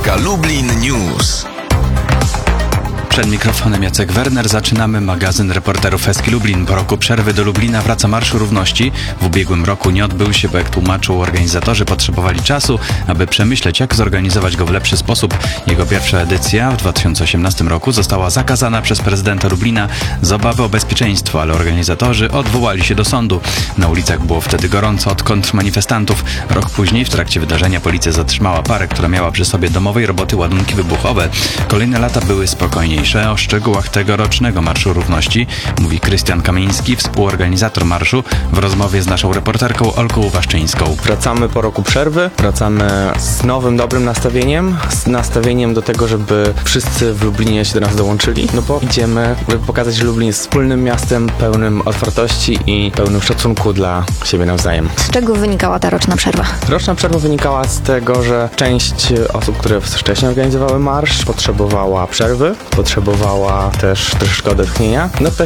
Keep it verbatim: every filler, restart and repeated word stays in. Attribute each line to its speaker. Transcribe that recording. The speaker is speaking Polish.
Speaker 1: S K Lublin News.
Speaker 2: Przed mikrofonem Jacek Werner. Zaczynamy magazyn reporterów S K Lublin. Po roku przerwy do Lublina wraca Marsz Równości. W ubiegłym roku nie odbył się, bo jak tłumaczą organizatorzy, potrzebowali czasu, aby przemyśleć, jak zorganizować go w lepszy sposób. Jego pierwsza edycja w dwa tysiące osiemnastym roku została zakazana przez prezydenta Lublina z obawy o bezpieczeństwo, ale organizatorzy odwołali się do sądu. Na ulicach było wtedy gorąco od kontrmanifestantów. Rok później w trakcie wydarzenia policja zatrzymała parę, która miała przy sobie domowej roboty ładunki wybuchowe. Kolejne lata były spokojniejsze. O szczegółach tegorocznego Marszu Równości mówi Krystian Kamiński, współorganizator marszu, w rozmowie z naszą reporterką Olką Waszczyńską.
Speaker 3: Wracamy po roku przerwy, wracamy z nowym, dobrym nastawieniem, z nastawieniem do tego, żeby wszyscy w Lublinie się do nas dołączyli, no bo idziemy, żeby pokazać, że Lublin jest wspólnym miastem, pełnym otwartości i pełnym szacunku dla siebie nawzajem.
Speaker 4: Z czego wynikała ta roczna przerwa?
Speaker 3: Roczna przerwa wynikała z tego, że część osób, które wcześniej organizowały marsz, potrzebowała przerwy, potrzebowała też troszeczkę odetchnienia. No też